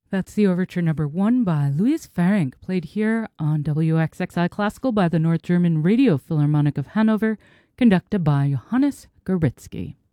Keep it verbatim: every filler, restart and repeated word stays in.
That's the overture number one by Louise Farrenc, played here on W X X I Classical by the North German Radio Philharmonic of Hanover, conducted by Johannes Goritzky.